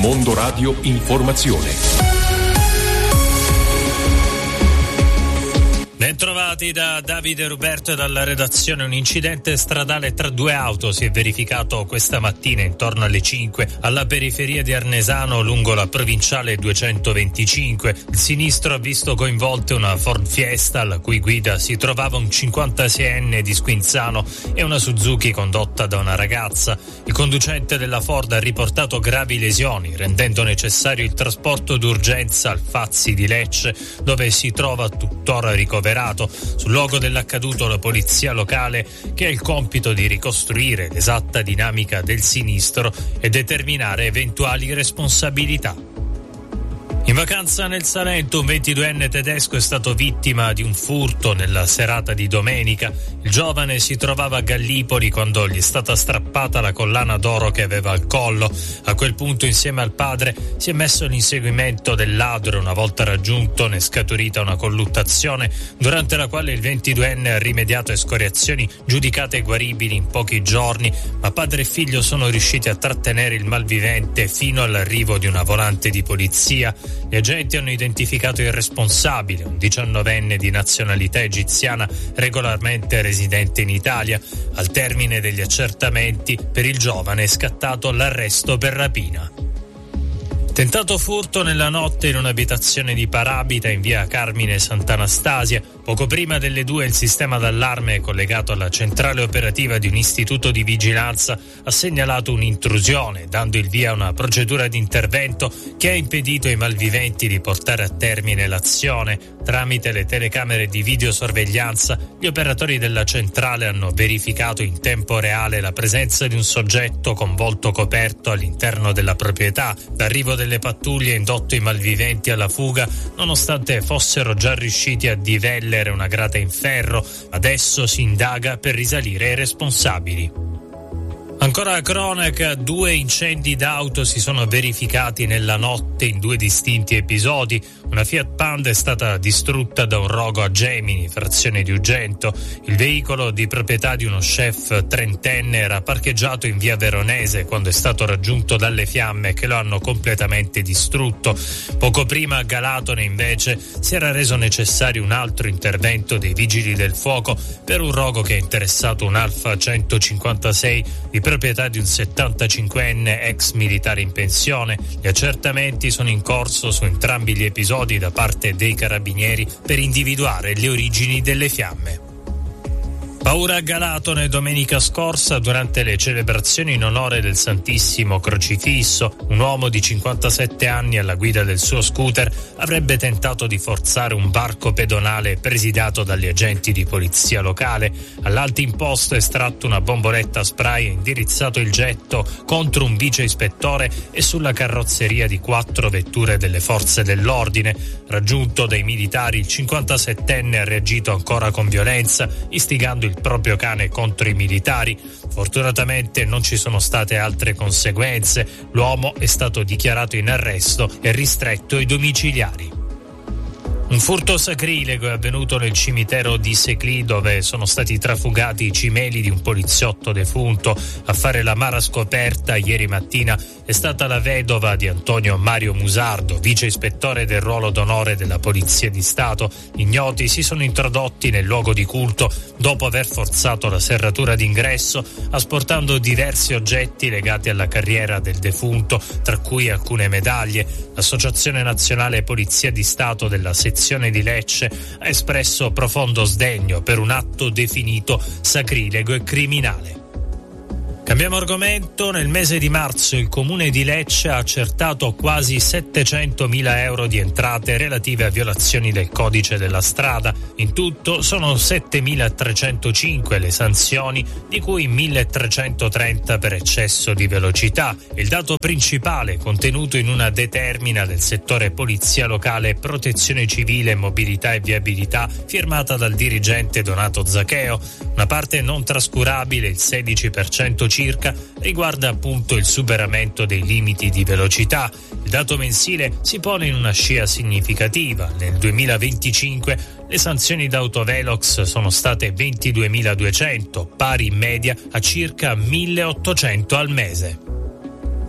Mondo Radio Informazione. Bentrovati da Davide Ruberto e dalla redazione. Un incidente stradale tra due auto si è verificato questa mattina intorno alle 5 alla periferia di Arnesano lungo la provinciale 225. Il sinistro ha visto coinvolte una Ford Fiesta alla cui guida si trovava un 56enne di Squinzano e una Suzuki condotta da una ragazza. Il conducente della Ford ha riportato gravi lesioni, rendendo necessario il trasporto d'urgenza al Fazzi di Lecce, dove si trova tuttora ricoverato. Sul luogo dell'accaduto la polizia locale, che ha il compito di ricostruire l'esatta dinamica del sinistro e determinare eventuali responsabilità. In vacanza nel Salento un 22enne tedesco è stato vittima di un furto nella serata di domenica. Il giovane si trovava a Gallipoli quando gli è stata strappata la collana d'oro che aveva al collo. A quel punto, insieme al padre, si è messo all'inseguimento del ladro. Una volta raggiunto ne è scaturita una colluttazione durante la quale il 22enne ha rimediato a escoriazioni giudicate guaribili in pochi giorni, ma padre e figlio sono riusciti a trattenere il malvivente fino all'arrivo di una volante di polizia. Gli agenti hanno identificato il responsabile, un 19enne di nazionalità egiziana regolarmente residente in Italia. Al termine degli accertamenti, per il giovane è scattato l'arresto per rapina. Tentato furto nella notte in un'abitazione di Parabita in via Carmine Sant'Anastasia. Poco prima delle 2 il sistema d'allarme collegato alla centrale operativa di un istituto di vigilanza ha segnalato un'intrusione, dando il via a una procedura di intervento che ha impedito ai malviventi di portare a termine l'azione. Tramite le telecamere di videosorveglianza, gli operatori della centrale hanno verificato in tempo reale la presenza di un soggetto con volto coperto all'interno della proprietà. L'arrivo delle pattuglie ha indotto i malviventi alla fuga, nonostante fossero già riusciti a divellere una grata in ferro. Adesso si indaga per risalire ai responsabili. Ancora a cronaca, 2 incendi d'auto si sono verificati nella notte in 2 distinti episodi. Una Fiat Panda è stata distrutta da un rogo a Gemini, frazione di Ugento. Il veicolo, di proprietà di uno chef trentenne, era parcheggiato in via Veronese quando è stato raggiunto dalle fiamme che lo hanno completamente distrutto. Poco prima a Galatone, invece, si era reso necessario un altro intervento dei vigili del fuoco per un rogo che ha interessato un Alfa 156 di proprietà di un 75enne ex militare in pensione. Gli accertamenti sono in corso su entrambi gli episodi da parte dei carabinieri per individuare le origini delle fiamme. Paura a Galatone domenica scorsa durante le celebrazioni in onore del Santissimo Crocifisso. Un uomo di 57 anni alla guida del suo scooter avrebbe tentato di forzare un varco pedonale presidiato dagli agenti di polizia locale. All'alto imposto è estratto una bomboletta spray e indirizzato il getto contro un vice ispettore e sulla carrozzeria di 4 vetture delle forze dell'ordine. Raggiunto dai militari, il 57enne ha reagito ancora con violenza, istigando il proprio cane contro i militari. Fortunatamente non ci sono state altre conseguenze. L'uomo è stato dichiarato in arresto e ristretto ai domiciliari. Un furto sacrilego è avvenuto nel cimitero di Seclì, dove sono stati trafugati i cimeli di un poliziotto defunto. A fare l'amara scoperta ieri mattina è stata la vedova di Antonio Mario Musardo, vice ispettore del ruolo d'onore della Polizia di Stato. Ignoti si sono introdotti nel luogo di culto dopo aver forzato la serratura d'ingresso, asportando diversi oggetti legati alla carriera del defunto, tra cui alcune medaglie. L'Associazione Nazionale Polizia di Stato della sezione di Lecce ha espresso profondo sdegno per un atto definito sacrilego e criminale. Cambiamo argomento. Nel mese di marzo il comune di Lecce ha accertato quasi 700.000 euro di entrate relative a violazioni del codice della strada. In tutto sono 7.305 le sanzioni, di cui 1.330 per eccesso di velocità. Il dato principale contenuto in una determina del settore polizia locale, protezione civile, mobilità e viabilità, firmata dal dirigente Donato Zaccheo. Una parte non trascurabile, il 16% circa, riguarda appunto il superamento dei limiti di velocità. Il dato mensile si pone in una scia significativa. Nel 2025 le sanzioni d'autovelox sono state 22.200, pari in media a circa 1.800 al mese.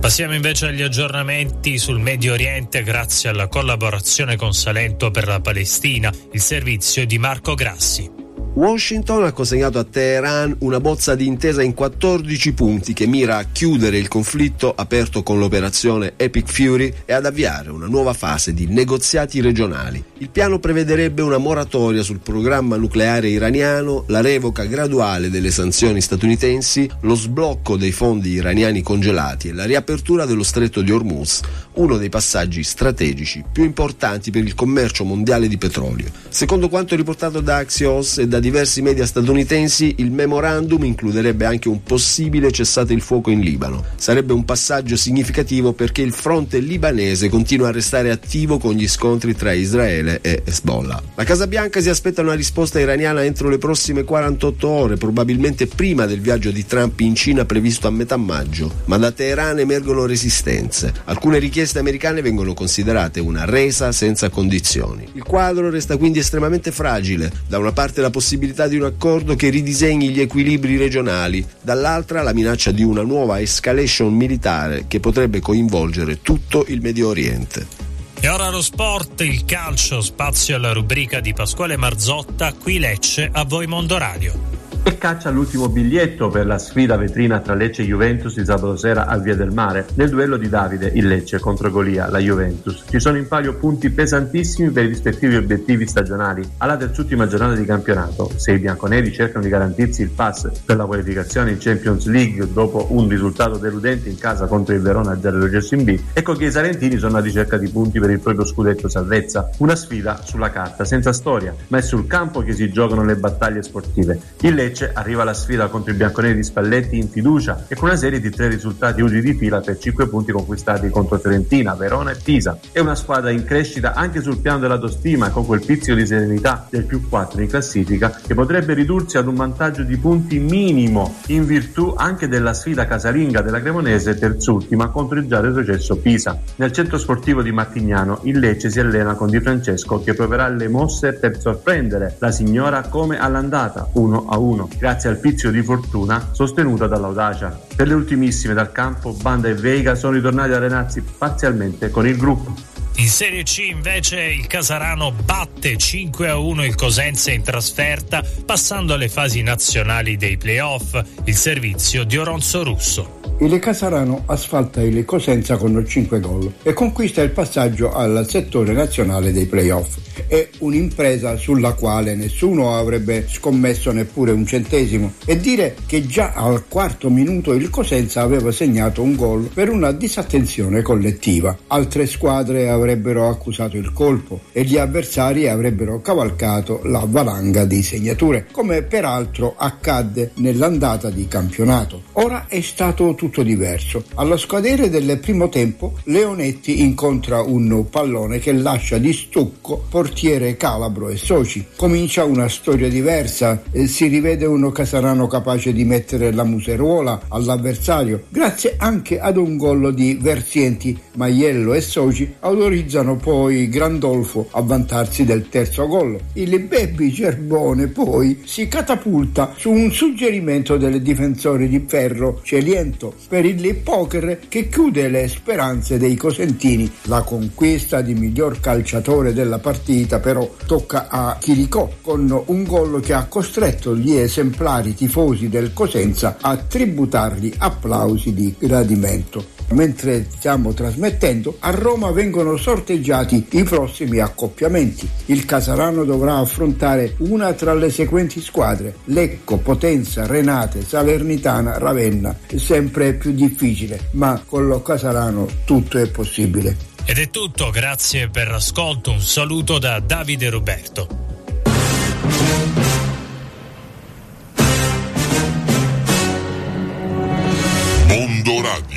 Passiamo invece agli aggiornamenti sul Medio Oriente grazie alla collaborazione con Salento per la Palestina, il servizio di Marco Grassi. Washington ha consegnato a Teheran una bozza di intesa in 14 punti che mira a chiudere il conflitto aperto con l'operazione Epic Fury e ad avviare una nuova fase di negoziati regionali. Il piano prevederebbe una moratoria sul programma nucleare iraniano, la revoca graduale delle sanzioni statunitensi, lo sblocco dei fondi iraniani congelati e la riapertura dello stretto di Hormuz, uno dei passaggi strategici più importanti per il commercio mondiale di petrolio. Secondo quanto riportato da Axios e da diversi media statunitensi, il memorandum includerebbe anche un possibile cessate il fuoco in Libano. Sarebbe un passaggio significativo perché il fronte libanese continua a restare attivo con gli scontri tra Israele e Hezbollah. La Casa Bianca si aspetta una risposta iraniana entro le prossime 48 ore, probabilmente prima del viaggio di Trump in Cina previsto a metà maggio, ma da Teheran emergono resistenze. Alcune richieste americane vengono considerate una resa senza condizioni. Il quadro resta quindi estremamente fragile. Da una parte la possibilità di un accordo che ridisegni gli equilibri regionali, dall'altra la minaccia di una nuova escalation militare che potrebbe coinvolgere tutto il Medio Oriente. E ora lo sport, il calcio, spazio alla rubrica di Pasquale Marzotta, qui Lecce, a voi Mondo Radio. E caccia all'ultimo biglietto per la sfida vetrina tra Lecce e Juventus di sabato sera al Via del Mare. Nel duello di Davide, il Lecce contro Golia, la Juventus. Ci sono in palio punti pesantissimi per i rispettivi obiettivi stagionali. Alla terz'ultima giornata di campionato, se i bianconeri cercano di garantirsi il pass per la qualificazione in Champions League dopo un risultato deludente in casa contro il Verona giallorosso in B, ecco che i salentini sono alla ricerca di punti per il proprio scudetto salvezza. Una sfida sulla carta, senza storia, ma è sul campo che si giocano le battaglie sportive. Il Lecce arriva alla sfida contro i bianconeri di Spalletti in fiducia e con una serie di 3 risultati utili di fila per 5 punti conquistati contro Fiorentina, Verona e Pisa. È una squadra in crescita anche sul piano dell'autostima, con quel pizzico di serenità del più 4 in classifica che potrebbe ridursi ad un vantaggio di punti minimo in virtù anche della sfida casalinga della Cremonese terzultima contro il già retrocesso Pisa. Nel centro sportivo di Martignano il Lecce si allena con Di Francesco che proverà le mosse per sorprendere la signora come all'andata 1-1. Grazie al pizzico di fortuna sostenuta dall'audacia. Per le ultimissime dal campo, Banda e Veiga sono ritornati ad allenarsi parzialmente con il gruppo. In Serie C invece il Casarano batte 5-1 il Cosenza in trasferta, passando alle fasi nazionali dei playoff, il servizio di Oronzo Russo. Il Casarano asfalta il Cosenza con 5 gol e conquista il passaggio al settore nazionale dei playoff. È un'impresa sulla quale nessuno avrebbe scommesso neppure un centesimo, e dire che già al 4° minuto il Cosenza aveva segnato un gol per una disattenzione collettiva. Altre squadre avrebbero accusato il colpo e gli avversari avrebbero cavalcato la valanga di segnature, come peraltro accadde nell'andata di campionato. Ora è stato tutto diverso. Allo scadere del primo tempo Leonetti incontra un pallone che lascia di stucco portiere Calabro e soci. Comincia una storia diversa, si rivede uno Casarano capace di mettere la museruola all'avversario, grazie anche ad un gol di Verzienti. Maiello e soci autorizzano poi Grandolfo a vantarsi del terzo gol. Il Baby Gerbone poi si catapulta su un suggerimento del difensore di ferro Celiento per il poker che chiude le speranze dei cosentini. La conquista di miglior calciatore della partita però tocca a Chiricò, con un gol che ha costretto gli esemplari tifosi del Cosenza a tributargli applausi di gradimento. Mentre stiamo trasmettendo, a Roma vengono sorteggiati i prossimi accoppiamenti. Il Casarano dovrà affrontare una tra le seguenti squadre: Lecco, Potenza, Renate, Salernitana, Ravenna. Sempre più difficile, ma con lo Casarano tutto è possibile. Ed è tutto, grazie per l'ascolto, un saluto da Davide Roberto. Mondo Radio.